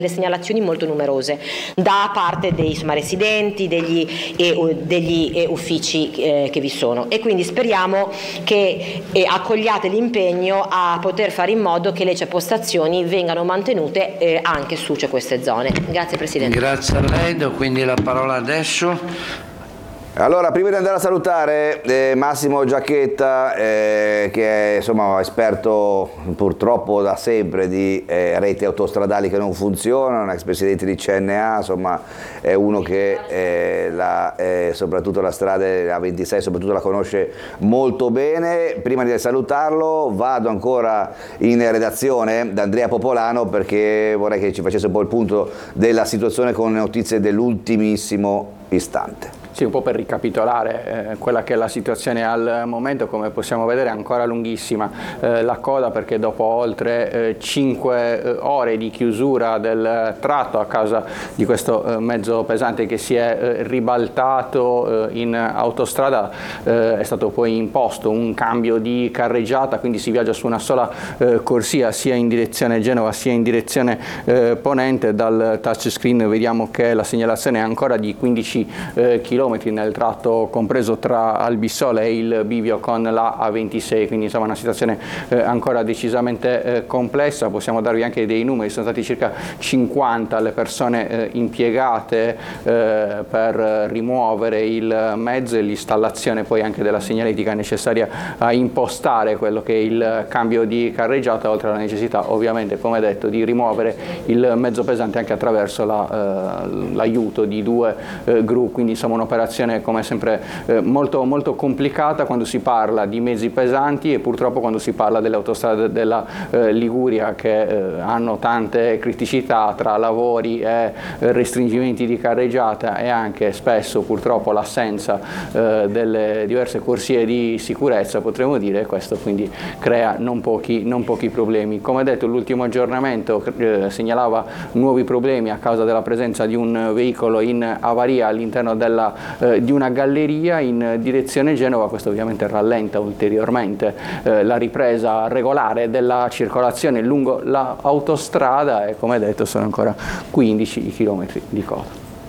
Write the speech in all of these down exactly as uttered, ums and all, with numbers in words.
le segnalazioni molto numerose da parte dei insomma, residenti, degli, e, degli e uffici eh, che vi sono, e quindi speriamo che eh, accogliate l'impegno a poter fare in modo che le postazioni vengano mantenute eh, anche su cioè, queste zone. Grazie Presidente. Grazie a lei, do quindi la parola adesso. Allora, prima di andare a salutare eh, Massimo Giacchetta, eh, che è insomma, esperto purtroppo da sempre di eh, reti autostradali che non funzionano, ex presidente di C N A, insomma è uno che eh, la, eh, soprattutto la strada A ventisei soprattutto la conosce molto bene. Prima di salutarlo vado ancora in redazione da Andrea Popolano perché vorrei che ci facesse un po' il punto della situazione con notizie dell'ultimissimo istante. Sì, un po' per ricapitolare eh, quella che è la situazione al momento, come possiamo vedere è ancora lunghissima eh, la coda, perché dopo oltre cinque eh, ore di chiusura del tratto a causa di questo eh, mezzo pesante che si è eh, ribaltato eh, in autostrada eh, è stato poi imposto un cambio di carreggiata, quindi si viaggia su una sola eh, corsia sia in direzione Genova sia in direzione eh, ponente. Dal touchscreen vediamo che la segnalazione è ancora di quindici eh, chilometri nel tratto compreso tra Albissola e il bivio con la A ventisei, quindi insomma una situazione eh, ancora decisamente eh, complessa. Possiamo darvi anche dei numeri: sono stati circa cinquanta le persone eh, impiegate eh, per rimuovere il mezzo e l'installazione poi anche della segnaletica necessaria a impostare quello che è il cambio di carreggiata, oltre alla necessità ovviamente, come detto, di rimuovere il mezzo pesante anche attraverso l'aiuto la, eh, di due eh, gru, quindi insomma un'operazione come sempre eh, molto, molto complicata quando si parla di mezzi pesanti e purtroppo quando si parla delle autostrade della eh, Liguria, che eh, hanno tante criticità tra lavori e eh, restringimenti di carreggiata e anche spesso purtroppo l'assenza eh, delle diverse corsie di sicurezza, potremmo dire. Questo quindi crea non pochi, non pochi problemi. Come detto, l'ultimo aggiornamento eh, segnalava nuovi problemi a causa della presenza di un veicolo in avaria all'interno della Eh, di una galleria in direzione Genova. Questo ovviamente rallenta ulteriormente eh, la ripresa regolare della circolazione lungo l'autostrada e, come detto, sono ancora quindici chilometri di coda.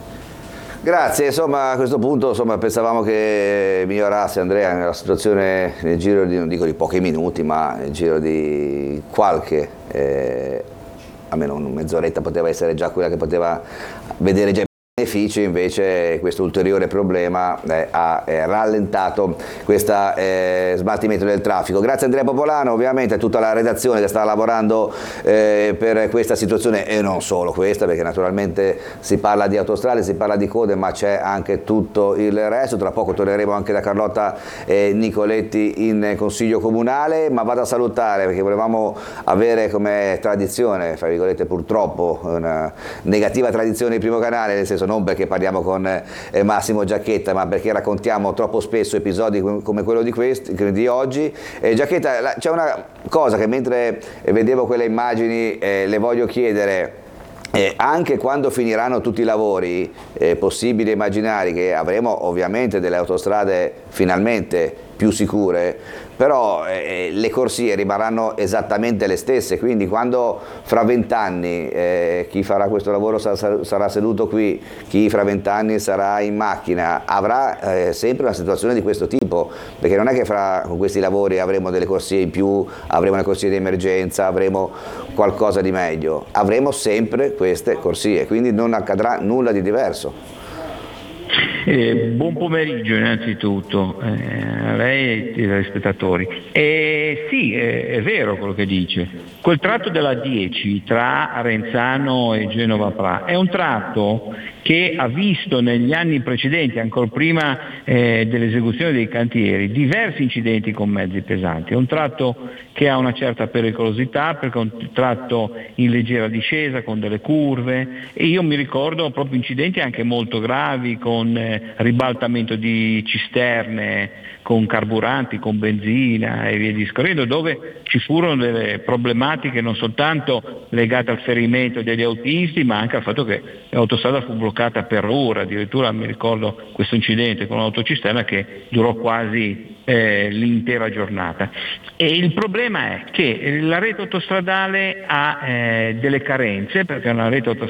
Grazie, insomma a questo punto insomma, pensavamo che migliorasse Andrea nella situazione nel giro di, non dico di pochi minuti, ma nel giro di qualche, eh, almeno mezz'oretta poteva essere già quella che poteva vedere già benefici. Invece questo ulteriore problema eh, ha eh, rallentato questo eh, smaltimento del traffico. Grazie Andrea Popolano, ovviamente a tutta la redazione che sta lavorando eh, per questa situazione, e non solo questa, perché naturalmente si parla di autostrade, si parla di code, ma c'è anche tutto il resto. Tra poco torneremo anche da Carlotta eh, Nicoletti in Consiglio Comunale, ma vado a salutare perché volevamo avere come tradizione, fra virgolette purtroppo, una negativa tradizione di Primo Canale, nel senso non perché parliamo con eh, Massimo Giacchetta, ma perché raccontiamo troppo spesso episodi come quello di, questi, di oggi. Eh, Giacchetta, c'è una cosa che mentre vedevo quelle immagini eh, le voglio chiedere. Eh, anche quando finiranno tutti i lavori, è eh, possibile immaginare che avremo ovviamente delle autostrade finalmente più sicure, però eh, le corsie rimarranno esattamente le stesse, quindi quando fra vent'anni eh, chi farà questo lavoro sarà, sarà seduto qui, chi fra vent'anni sarà in macchina, avrà eh, sempre una situazione di questo tipo, perché non è che fra, con questi lavori avremo delle corsie in più, avremo una corsia di emergenza, avremo qualcosa di meglio, avremo sempre queste corsie, quindi non accadrà nulla di diverso. Eh, buon pomeriggio innanzitutto eh, a lei e ai spettatori. Eh, sì, eh, è vero quello che dice. Quel tratto della dieci tra Arenzano e Genova Pra è un tratto che ha visto negli anni precedenti, ancora prima eh, dell'esecuzione dei cantieri, diversi incidenti con mezzi pesanti. È un tratto che ha una certa pericolosità perché è un tratto in leggera discesa con delle curve, e io mi ricordo proprio incidenti anche molto gravi con eh, ribaltamento di cisterne con carburanti, con benzina e via discorrendo, dove ci furono delle problematiche non soltanto legate al ferimento degli autisti, ma anche al fatto che l'autostrada fu bloccata per ore. Addirittura mi ricordo questo incidente con un'autocisterna che durò quasi eh, l'intera giornata. E il problema è che la rete autostradale ha eh, delle carenze, perché è una rete autostradale